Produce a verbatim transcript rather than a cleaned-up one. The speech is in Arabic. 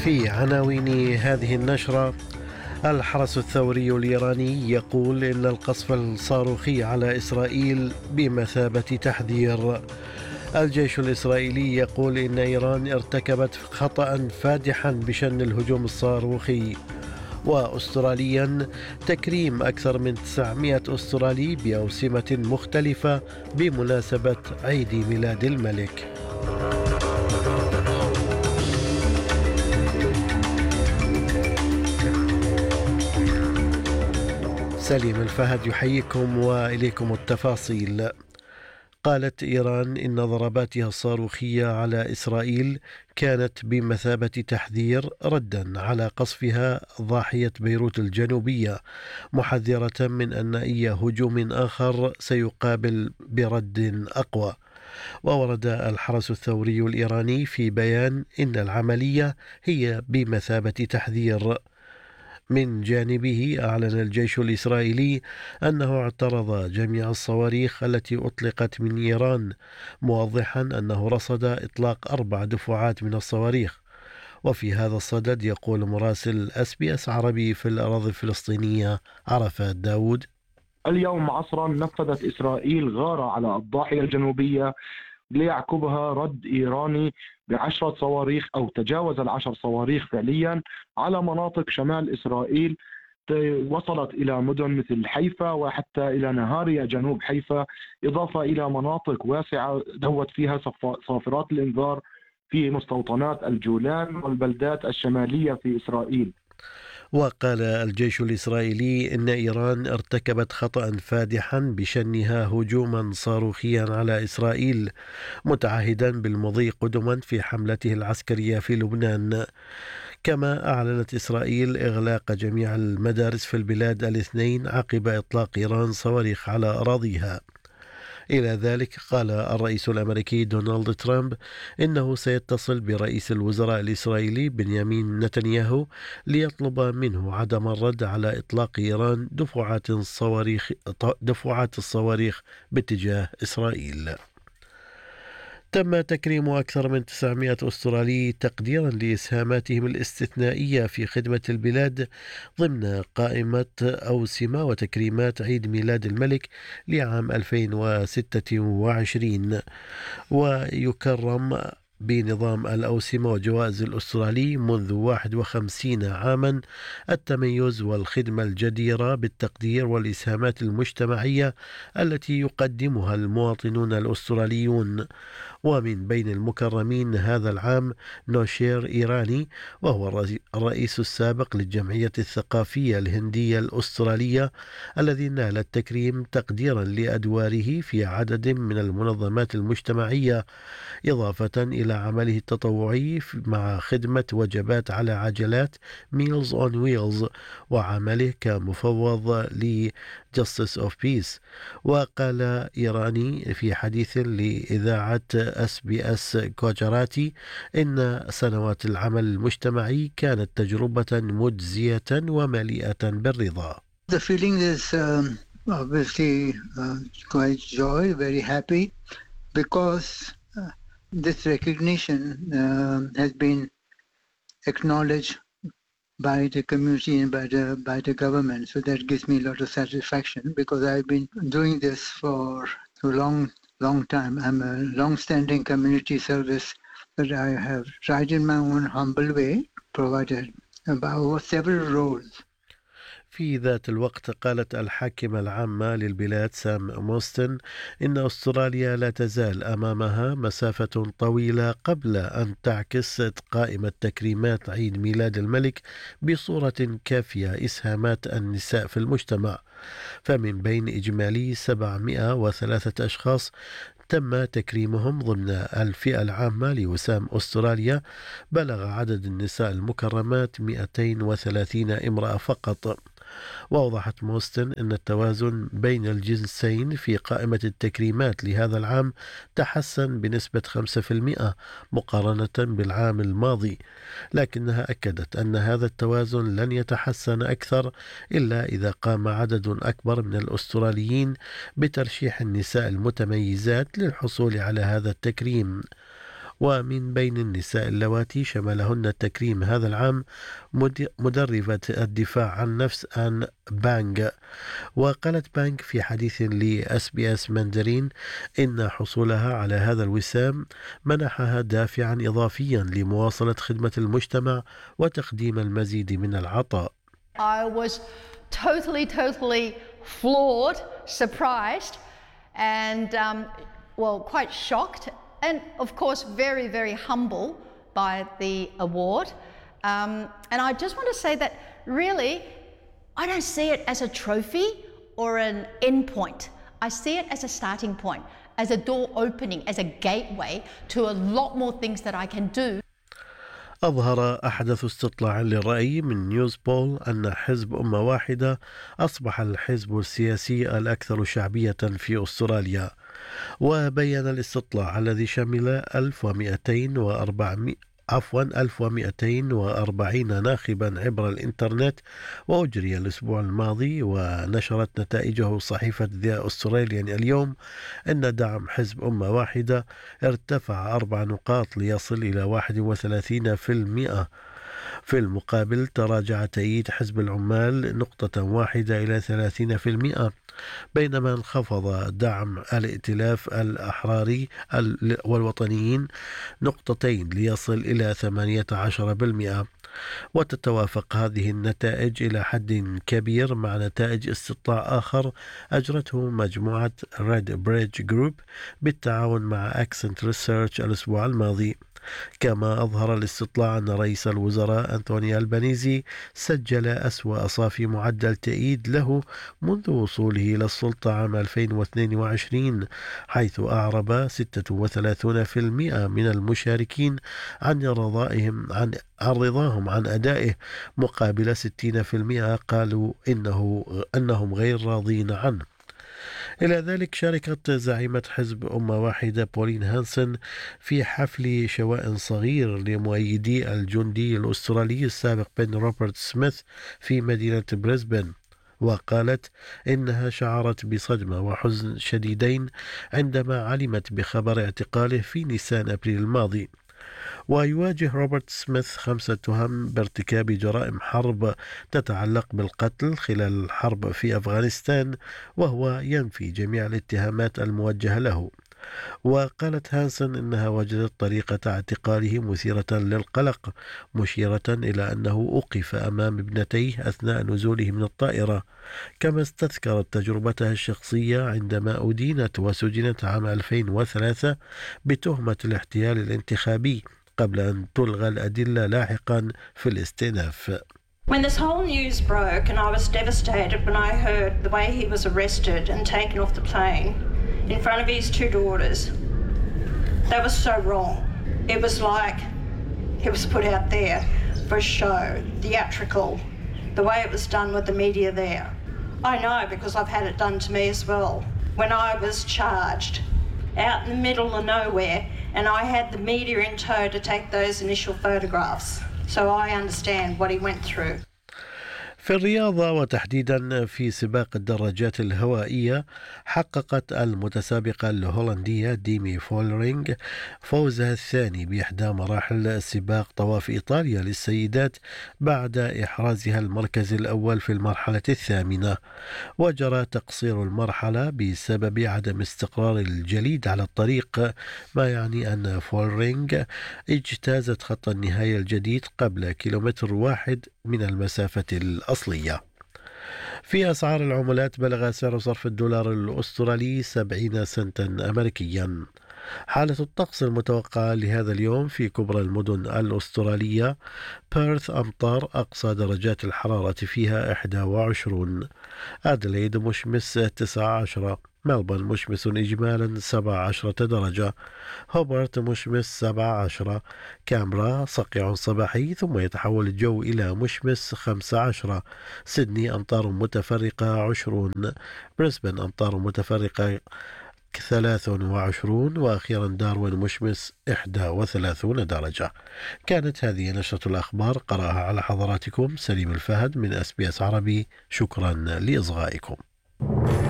في عناوين هذه النشرة: الحرس الثوري الإيراني يقول إن القصف الصاروخي على إسرائيل بمثابة تحذير. الجيش الإسرائيلي يقول إن إيران ارتكبت خطأ فادحا بشن الهجوم الصاروخي. وأستراليا: تكريم أكثر من تسعمائة أسترالي بأوسمة مختلفة بمناسبة عيد ميلاد الملك. سليم الفهد يحييكم وإليكم التفاصيل. قالت إيران إن ضرباتها الصاروخية على إسرائيل كانت بمثابة تحذير ردا على قصفها ضاحية بيروت الجنوبية، محذرة من أن أي هجوم آخر سيقابل برد أقوى. وورد الحرس الثوري الإيراني في بيان إن العملية هي بمثابة تحذير. من جانبه أعلن الجيش الإسرائيلي أنه اعترض جميع الصواريخ التي أطلقت من إيران، موضحا أنه رصد إطلاق أربع دفعات من الصواريخ. وفي هذا الصدد يقول مراسل اس بي اس عربي في الأراضي الفلسطينية عرفات داود: اليوم عصرا نفذت إسرائيل غارة على الضاحية الجنوبية ليعقبها رد إيراني بعشرة صواريخ أو تجاوز العشر صواريخ فعليا على مناطق شمال إسرائيل، وصلت إلى مدن مثل حيفا وحتى إلى نهاريا جنوب حيفا، إضافة إلى مناطق واسعة دوت فيها صافرات الإنذار في مستوطنات الجولان والبلدات الشمالية في إسرائيل. وقال الجيش الإسرائيلي إن إيران ارتكبت خطأ فادحا بشنها هجوما صاروخيا على إسرائيل، متعهدا بالمضي قدما في حملته العسكرية في لبنان. كما أعلنت إسرائيل إغلاق جميع المدارس في البلاد الاثنين عقب إطلاق إيران صواريخ على أراضيها. إلى ذلك قال الرئيس الأمريكي دونالد ترامب إنه سيتصل برئيس الوزراء الإسرائيلي بنيامين نتنياهو ليطلب منه عدم الرد على إطلاق إيران دفعات الصواريخ دفعات الصواريخ باتجاه إسرائيل. تم تكريم أكثر من تسعمائة أسترالي تقديرا لإسهاماتهم الاستثنائية في خدمة البلاد ضمن قائمة أوسمة وتكريمات عيد ميلاد الملك لعام ألفين وستة وعشرين. ويكرم بنظام الأوسمة وجوائز الأسترالي منذ واحد وخمسين عاما التميز والخدمة الجديرة بالتقدير والإسهامات المجتمعية التي يقدمها المواطنون الأستراليون. ومن بين المكرمين هذا العام نوشير إيراني، وهو الرئيس السابق للجمعية الثقافية الهندية الأسترالية، الذي نال التكريم تقديرا لأدواره في عدد من المنظمات المجتمعية، إضافة إلى عمله التطوعي مع خدمة وجبات على عجلات Meals on Wheels، وعمله كمفوض ل Justice of Peace. وقال إيراني في حديث لإذاعة اس بي اس كوجراتي إن سنوات العمل المجتمعي كانت تجربة مجزية ومليئة بالرضا. The feeling is um, obviously uh, quite joy, very happy, because uh, this recognition uh, has been acknowledged by the community and by the by the government. So that gives me a lot of satisfaction, because I've been doing this for a long, long time. I'm a long-standing community service that I have tried in my own humble way, provided about several roles. في ذات الوقت قالت الحاكمة العامة للبلاد سام موستن إن أستراليا لا تزال أمامها مسافة طويلة قبل أن تعكس قائمة تكريمات عيد ميلاد الملك بصورة كافية إسهامات النساء في المجتمع. فمن بين إجمالي سبعمائة وثلاثة أشخاص تم تكريمهم ضمن الفئة العامة لوسام أستراليا، بلغ عدد النساء المكرمات مئتين وثلاثين امرأة فقط. وأوضحت موستن أن التوازن بين الجنسين في قائمة التكريمات لهذا العام تحسن بنسبة خمسة بالمئة مقارنة بالعام الماضي، لكنها أكدت أن هذا التوازن لن يتحسن أكثر إلا إذا قام عدد أكبر من الأستراليين بترشيح النساء المتميزات للحصول على هذا التكريم. ومن بين النساء اللواتي شملهن تكريم هذا العام مدربة الدفاع عن النفس آن بانغ. وقالت بانغ في حديث لأس بي أس ماندرين إن حصولها على هذا الوسام منحها دافعا إضافيا لمواصلة خدمة المجتمع وتقديم المزيد من العطاء. I was totally, totally floored, surprised, and um, well, quite shocked, and of course, very, very humble by the award. Um, and I just want to say that really, I don't see it as a trophy or an end point. I see it as a starting point, as a door opening, as a gateway to a lot more things that I can do. أظهر أحدث استطلاع للرأي من نيوز بول أن حزب أمة واحدة أصبح الحزب السياسي الأكثر شعبية في أستراليا. وبين الاستطلاع الذي شمل ألف ومئتين وأربعمائة عفوا ألف ومئتين وأربعين ناخبا عبر الإنترنت وأجري الأسبوع الماضي، ونشرت نتائجه صحيفة ذا أستراليان اليوم، أن دعم حزب أمة واحدة ارتفع أربع نقاط ليصل إلى واحد وثلاثين بالمئة. في المقابل تراجع تأييد حزب العمال نقطة واحدة إلى ثلاثين بالمئة، بينما انخفض دعم الائتلاف الأحراري والوطنيين نقطتين ليصل إلى ثمانية عشر بالمئة. وتتوافق هذه النتائج إلى حد كبير مع نتائج استطلاع آخر أجرته مجموعة ريد بريدج جروب بالتعاون مع أكسنت ريسيرش الأسبوع الماضي. كما أظهر الاستطلاع أن رئيس الوزراء أنتوني ألبانيزي سجل أسوأ صافي معدل تأييد له منذ وصوله إلى السلطة عام ألفين واثنين وعشرين، حيث أعرب ستة وثلاثين بالمئة من المشاركين عن رضائهم عن عن رضاهم عن أدائه، مقابل ستين بالمئة قالوا إنه أنهم غير راضين عنه. إلى ذلك شاركت زعيمة حزب أمة واحدة بولين هانسن في حفل شواء صغير لمؤيدي الجندي الأسترالي السابق بن روبرت سميث في مدينة بريسبن، وقالت إنها شعرت بصدمة وحزن شديدين عندما علمت بخبر اعتقاله في نيسان أبريل الماضي. ويواجه روبرت سميث خمسة تهم بارتكاب جرائم حرب تتعلق بالقتل خلال الحرب في أفغانستان، وهو ينفي جميع الاتهامات الموجهة له. وقالت هانسن إنها وجدت طريقة اعتقاله مثيرة للقلق، مشيرة إلى أنه أوقف أمام ابنتيه أثناء نزوله من الطائرة. كما استذكرت تجربتها الشخصية عندما أدينت وسجنت عام ألفين وثلاثة بتهمة الاحتيال الانتخابي قبل أن تلغى الأدلة لاحقا في الاستئناف. When this whole news broke, and I was devastated when I heard the way he was arrested and taken off the plane in front of his two daughters. That was so wrong. It was like it was put out there for a show, theatrical, the way it was done with the media there. I know because I've had it done to me as well. When I was charged out in the middle of nowhere, and I had the media in tow to take those initial photographs. So I understand what he went through. في الرياضة وتحديدا في سباق الدراجات الهوائية، حققت المتسابقة الهولندية ديمي فولرينغ فوزها الثاني بإحدى مراحل سباق طواف إيطاليا للسيدات بعد إحرازها المركز الأول في المرحلة الثامنة. وجرى تقصير المرحلة بسبب عدم استقرار الجليد على الطريق، ما يعني أن فولرينغ اجتازت خط النهاية الجديد قبل كيلومتر واحد من المسافة الأصلية. في أسعار العملات بلغ سعر صرف الدولار الأسترالي سبعين سنتا أمريكيا. حالة الطقس المتوقعة لهذا اليوم في كبرى المدن الأسترالية: بيرث أمطار أقصى درجات الحرارة فيها إحدى وعشرين، أدليد مشمس تسعة عشر، ملبورن مشمس إجمالا سبعة عشرة درجة، هوبرت مشمس سبعة عشر، كامبرا صقيع صباحي ثم يتحول الجو إلى مشمس خمسة عشر، سيدني أمطار متفرقة عشرون، بريسبن أمطار متفرقة ثلاثة وعشرون، وأخيرا داروين مشمس إحدى وثلاثون درجة. كانت هذه نشرة الأخبار، قرأها على حضراتكم سليم الفهد من أس بي أس عربي. شكرا لإصغائكم.